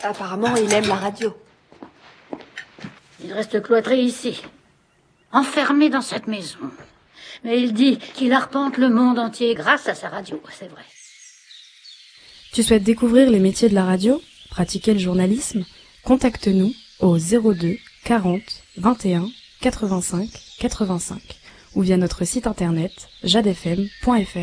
Apparemment, il aime la radio. Il reste cloîtré ici, enfermé dans cette maison. Mais il dit qu'il arpente le monde entier grâce à sa radio, c'est vrai. Tu souhaites découvrir les métiers de la radio, pratiquer le journalisme? Contacte-nous au 02 40 21 85 85 ou via notre site internet jadefm.fr.